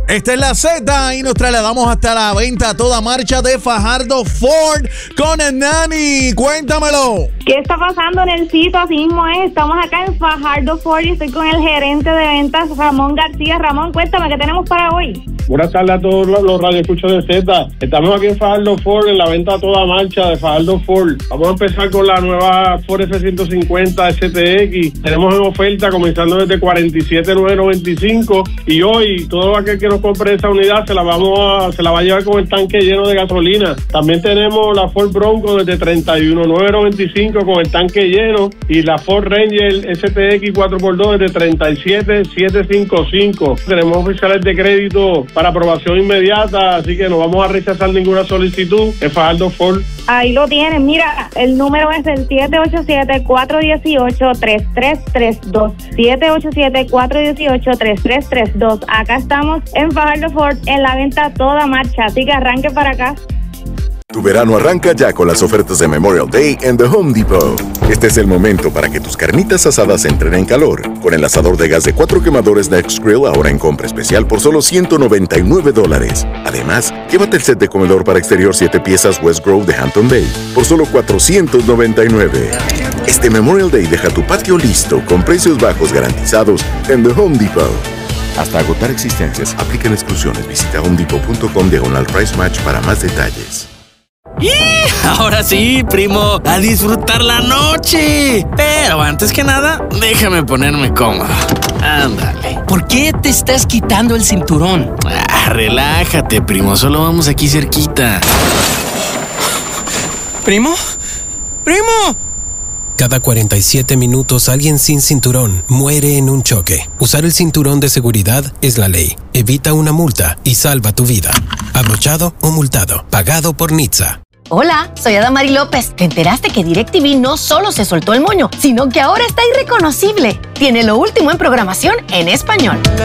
Esta es la Z y nos trasladamos hasta la venta a toda marcha de Fajardo Ford con el Nani. Cuéntamelo. ¿Qué está pasando en el sitio? Así mismo es. Estamos acá en Fajardo Ford y estoy con el gerente de ventas, Ramón García. Ramón, cuéntame, ¿qué tenemos para hoy? Buenas tardes a todos los radioescuchos de Z. Estamos aquí en Fajardo Ford, en la venta a toda marcha de Fajardo Ford. Vamos a empezar con la nueva Ford F-150 STX. Tenemos en oferta comenzando desde $47,995 y hoy todo aquel que nos compre esa unidad se la va a llevar con el tanque lleno de gasolina. También tenemos la Ford Bronco desde $31,995 con el tanque lleno y la Ford Ranger STX 4x2 desde $37,755. Tenemos oficiales de crédito para aprobación inmediata, así que no vamos a rechazar ninguna solicitud en Fajardo Ford. Ahí lo tienen, mira, el número es el 787-418-3332. 787-418-3332. Acá estamos en Fajardo Ford, en la venta a toda marcha, así que arranque para acá. Tu verano arranca ya con las ofertas de Memorial Day en The Home Depot. Este es el momento para que tus carnitas asadas entren en calor. Con el asador de gas de 4 quemadores Next Grill ahora en compra especial por solo $199. Además, llévate el set de comedor para exterior 7 piezas West Grove de Hampton Bay por solo $499. Este Memorial Day deja tu patio listo con precios bajos garantizados en The Home Depot. Hasta agotar existencias, aplican exclusiones. Visita homedepot.com/price match para más detalles. ¡Y! Ahora sí, primo, a disfrutar la noche. Pero antes que nada, déjame ponerme cómodo. Ándale. ¿Por qué te estás quitando el cinturón? Relájate, primo, solo vamos aquí cerquita. ¿Primo? ¡Primo! Cada 47 minutos alguien sin cinturón muere en un choque. Usar el cinturón de seguridad es la ley. Evita una multa y salva tu vida. Abrochado o multado. Pagado por NHTSA. Hola, soy Adamari López. ¿Te enteraste que DirecTV no solo se soltó el moño, sino que ahora está irreconocible? Tiene lo último en programación en español.